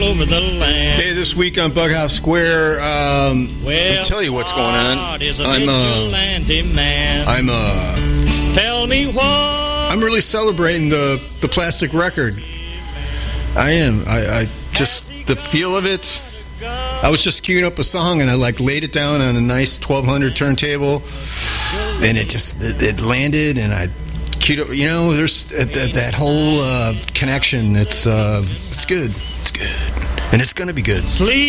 over the land. Hey, this week on Bughouse Square, Well, I'll tell you what's going on. God is a vigilante man. Tell me what. I'm really celebrating the plastic record. I am. I just, the feel of it. I was just queuing up a song and I laid it down on a nice 1200 turntable, and it landed, and I queued up. There's that whole connection. It's good. It's good, and it's gonna be good. Please.